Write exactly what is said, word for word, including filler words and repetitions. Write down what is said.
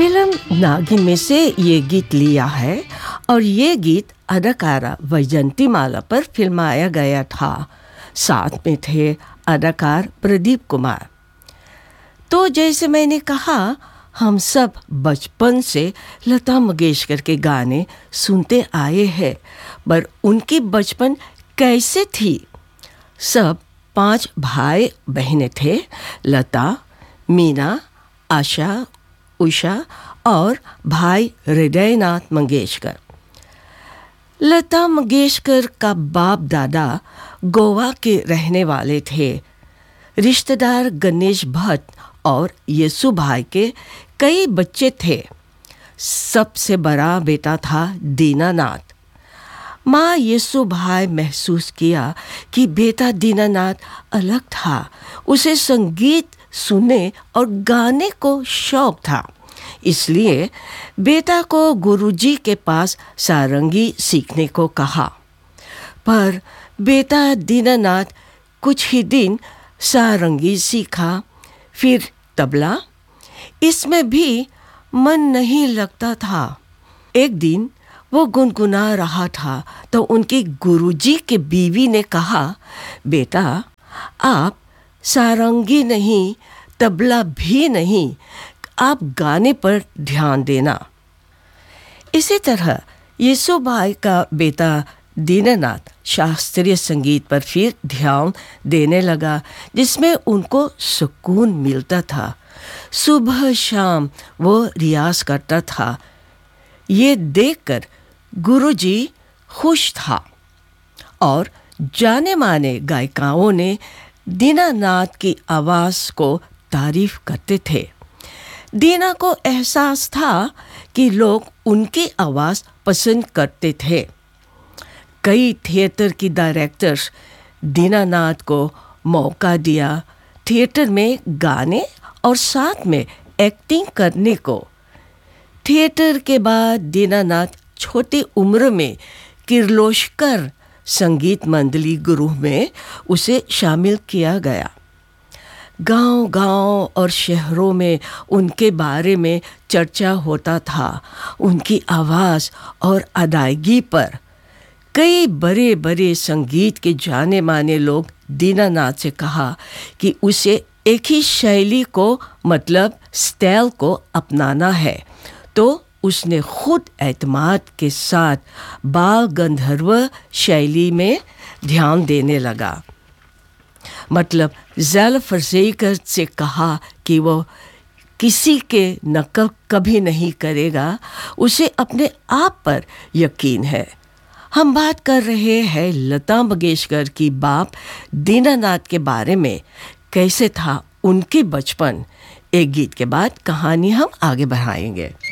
Film नागिन में से ये गीत लिया है और ये गीत अदाकारा वैजंती माला पर फिल्माया गया था। साथ में थे अदाकार प्रदीप कुमार। तो जैसे मैंने कहा, हम सब बचपन से लता मंगेशकर के गाने सुनते आए हैं, पर उनकी बचपन कैसे थी? सब पांच भाई बहनें थे, लता, मीना, आशा, उषा और भाई हृदयनाथ मंगेशकर। लता मंगेशकर का बाप दादा गोवा के रहने वाले थे। रिश्तेदार गणेश भट्ट और येसु भाई के कई बच्चे थे। सबसे बड़ा बेटा था दीनानाथ। माँ येसु भाई महसूस किया कि बेटा दीनानाथ अलग था। उसे संगीत सुनने और गाने को शौक था, इसलिए बेटा को गुरुजी के पास सारंगी सीखने को कहा। पर बेटा दीनानाथ कुछ ही दिन सारंगी सीखा, फिर तबला। इसमें भी मन नहीं लगता था। एक दिन वो गुनगुना रहा था तो उनके गुरुजी के बीवी ने कहा, बेटा आप सारंगी नहीं, तबला भी नहीं, आप गाने पर ध्यान देना। इसी तरह येसु भाई का बेटा दीनानाथ शास्त्रीय संगीत पर फिर ध्यान देने लगा, जिसमें उनको सुकून मिलता था। सुबह शाम वो रियाज करता था। ये देखकर गुरुजी खुश था और जाने माने गायिकाओं ने दीनानाथ की आवाज़ को तारीफ करते थे। दीना को एहसास था कि लोग उनकी आवाज़ पसंद करते थे। कई थिएटर की डायरेक्टर्स दीनानाथ को मौका दिया थिएटर में गाने और साथ में एक्टिंग करने को। थिएटर के बाद दीनानाथ छोटी उम्र में किर्लोस्कर संगीत मंडली गुरु में उसे शामिल किया गया। गांव-गांव और शहरों में उनके बारे में चर्चा होता था। उनकी आवाज़ और अदायगी पर कई बड़े बड़े संगीत के जाने माने लोग दीनानाथ से कहा कि उसे एक ही शैली को, मतलब स्टाइल को अपनाना है। तो उसने खुद एतमाद के साथ बाल गंधर्व शैली में ध्यान देने लगा। मतलब ज़ैल फरज़ेकर से कहा कि वो किसी के नकल कभी नहीं करेगा, उसे अपने आप पर यकीन है। हम बात कर रहे हैं लता मंगेशकर की बाप दीनानाथ के बारे में। कैसे था उनकी बचपन? एक गीत के बाद कहानी हम आगे बढ़ाएंगे।